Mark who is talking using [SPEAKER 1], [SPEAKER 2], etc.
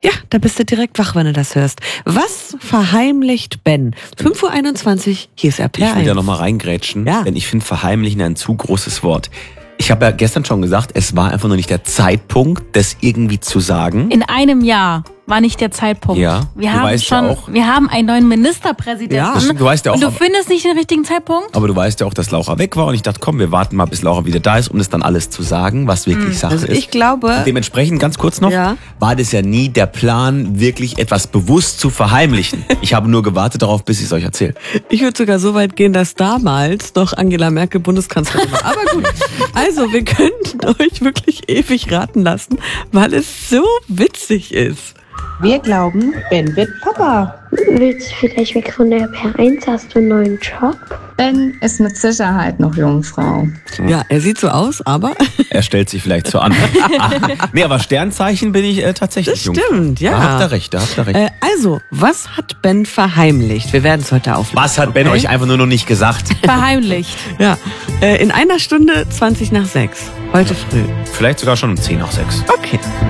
[SPEAKER 1] Ja, da bist du direkt wach, wenn du das hörst. Was verheimlicht Ben? 5:21 Uhr, hier ist RPR1.
[SPEAKER 2] Ich will da nochmal reingrätschen, denn ich finde verheimlichen ein zu großes Wort. Ich habe ja gestern schon gesagt, es war einfach nur nicht der Zeitpunkt, das irgendwie zu sagen.
[SPEAKER 3] In einem Jahr war nicht der Zeitpunkt.
[SPEAKER 2] Ja,
[SPEAKER 3] wir
[SPEAKER 2] du
[SPEAKER 3] haben
[SPEAKER 2] weißt
[SPEAKER 3] schon,
[SPEAKER 2] ja auch.
[SPEAKER 3] wir haben einen neuen Ministerpräsidenten.
[SPEAKER 1] Ja.
[SPEAKER 2] Du weißt ja auch,
[SPEAKER 3] und du
[SPEAKER 2] aber-
[SPEAKER 3] findest nicht den richtigen Zeitpunkt?
[SPEAKER 2] Aber du weißt ja auch, dass Laura weg war und ich dachte, komm, wir warten mal, bis Laura wieder da ist, um das dann alles zu sagen, was wirklich Sache
[SPEAKER 1] Also
[SPEAKER 2] ist.
[SPEAKER 1] ich glaube,
[SPEAKER 2] Und dementsprechend, ganz kurz noch, war das ja nie der Plan, wirklich etwas bewusst zu verheimlichen. Ich habe nur gewartet darauf, bis ich es euch erzähle.
[SPEAKER 1] ich würde sogar so weit gehen, dass damals noch Angela Merkel Bundeskanzlerin war. Aber gut, also wir könnten euch wirklich ewig raten lassen, weil es so witzig ist.
[SPEAKER 4] Wir glauben, Ben wird Papa.
[SPEAKER 5] Willst du vielleicht weg von der RPR1? Hast du einen neuen Job?
[SPEAKER 4] Ben ist mit Sicherheit noch Jungfrau.
[SPEAKER 1] Ja, er sieht so aus, aber...
[SPEAKER 2] Er stellt sich vielleicht so an. Nee, aber Sternzeichen bin ich tatsächlich
[SPEAKER 1] Das stimmt, ja.
[SPEAKER 2] Da habt ihr recht, da habt ihr recht.
[SPEAKER 1] Also, was hat Ben verheimlicht? Wir werden es heute auflösen.
[SPEAKER 2] Was hat Ben euch einfach nur noch nicht gesagt?
[SPEAKER 3] Verheimlicht.
[SPEAKER 1] Ja, in 1 Stunde 6:20. Heute früh.
[SPEAKER 2] Vielleicht sogar schon um 5:50.
[SPEAKER 1] Okay.